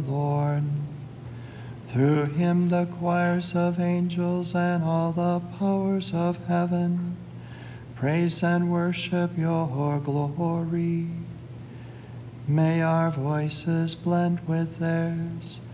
Lord. Through him the choirs of angels and all the powers of heaven praise and worship your glory. May our voices blend with theirs